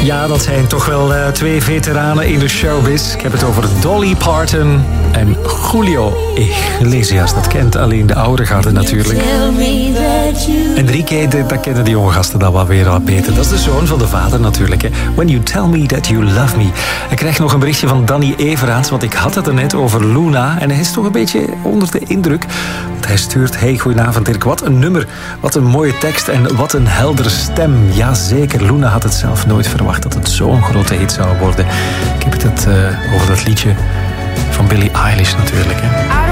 Ja, dat zijn toch wel twee veteranen in de showbiz. Ik heb het over Dolly Parton en Julio Iglesias. Dat kent alleen de oude garde natuurlijk. Enrique, dat kennen de jonge gasten dan wel weer wat beter. Dat is de zoon van de vader natuurlijk. Hè. When you tell me that you love me. Ik krijg nog een berichtje van Danny Everaerts, want ik had het er net over Luna. En hij is toch een beetje onder de indruk. Want hij stuurt, hey, goedenavond Dirk. Wat een nummer, wat een mooie tekst en wat een heldere stem. Jazeker, Luna had het zelf nooit verwacht dat het zo'n grote hit zou worden. Ik heb het over dat liedje van Billie Eilish natuurlijk. Hè.